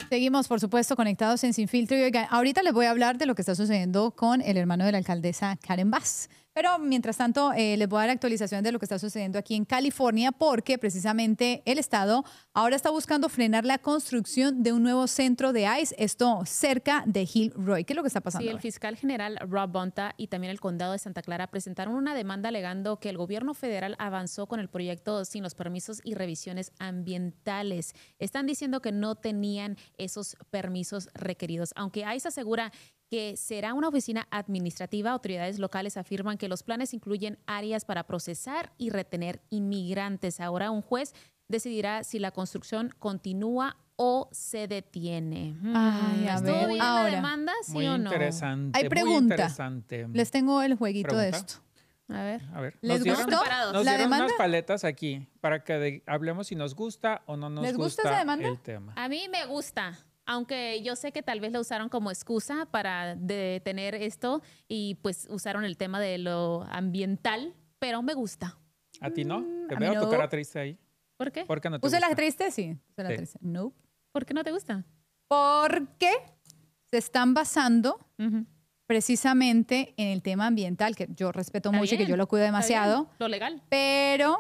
Seguimos, por supuesto, conectados en Sin Filtro. Y oigan, ahorita les voy a hablar de lo que está sucediendo con el hermano de la alcaldesa, Karen Bass. Pero mientras tanto, les voy a dar actualización de lo que está sucediendo aquí en California, porque precisamente el Estado ahora está buscando frenar la construcción de un nuevo centro de ICE, esto cerca de Gilroy. ¿Qué es lo que está pasando? Sí, el fiscal general Rob Bonta y también el condado de Santa Clara presentaron una demanda alegando que el gobierno federal avanzó con el proyecto sin los permisos y revisiones ambientales. Están diciendo que no tenían esos permisos requeridos, aunque ICE asegura que será una oficina administrativa. Autoridades locales afirman que los planes incluyen áreas para procesar y retener inmigrantes. Ahora un juez decidirá si la construcción continúa o se detiene. Ay, a ¿Estuvo ver, bien ahora, la demanda, sí Muy o no? interesante. Hay muy pregunta. interesante. Les tengo el jueguito de ¿Pregunta? esto. A ver. A ver, ¿Les gustó nos la dieron demanda? unas paletas aquí para que hablemos si nos gusta o no nos ¿Les gusta esa demanda? el tema. A mí me gusta, aunque yo sé que tal vez lo usaron como excusa para detener esto y pues usaron el tema de lo ambiental, pero me gusta. ¿A ti no? Te a mí veo tu no. cara triste ahí. ¿Por qué? ¿Por qué no te ¿Puse gusta? la triste? Sí. Puse la Sí. triste. No. ¿Por qué no te gusta? Porque se están basando Ujú. precisamente en el tema ambiental, que yo respeto Está mucho y que bien, yo lo cuido está demasiado. bien, lo legal. Pero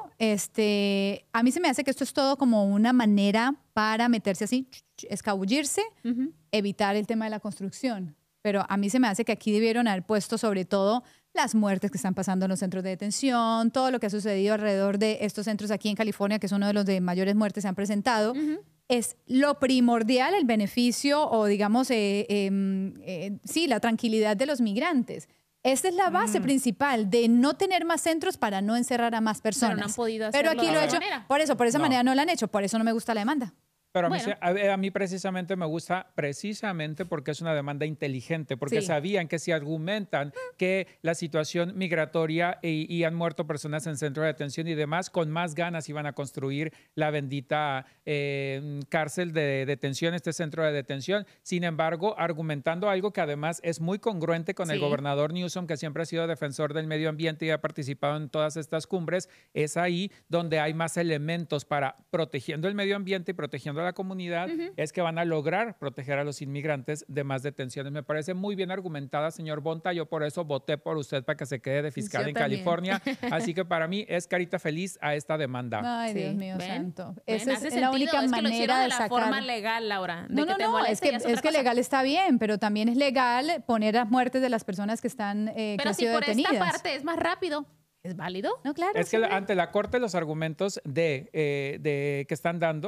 a mí se me hace que esto es todo como una manera para meterse así, escabullirse, Ujú. evitar el tema de la construcción. Pero a mí se me hace que aquí debieron haber puesto sobre todo las muertes que están pasando en los centros de detención, todo lo que ha sucedido alrededor de estos centros aquí en California, que es uno de los de mayores muertes se han presentado. Ujú. Es lo primordial, el beneficio o digamos, sí, la tranquilidad de los migrantes. Esta es la base principal de no tener más centros para no encerrar a más personas. Pero no han podido Pero hacerlo aquí de lo he esa hecho, manera. por esa No. manera no lo han hecho, por eso no me gusta la demanda. Pero a mí, Bueno. a mí precisamente me gusta precisamente porque es una demanda inteligente, porque Sí. sabían que si argumentan que la situación migratoria y han muerto personas en centros de detención y demás, con más ganas iban a construir la bendita cárcel de detención, este centro de detención. Sin embargo, argumentando algo que además es muy congruente con el Sí. gobernador Newsom, que siempre ha sido defensor del medio ambiente y ha participado en todas estas cumbres, es ahí donde hay más elementos para protegiendo el medio ambiente y protegiendo a la comunidad, es que van a lograr proteger a los inmigrantes de más detenciones. Me parece muy bien argumentada, señor Bonta. Yo por eso voté por usted para que se quede de fiscal Yo en también. California. Así que para mí es carita feliz a esta demanda. Ay, Sí. Dios mío ¿Ven? santo. ¿Ven? Esa Hace es la sentido. única Es que lo hicieron manera de de la sacar. forma legal, Laura. De No, que no, te no, moleste es que, ya otra es que cosa. legal está bien, pero también es legal poner las muertes de las personas que están que Pero han si sido por detenidas. esta parte es más rápido, ¿es válido? No, claro. Es que sí. ante la Corte los argumentos de que están dando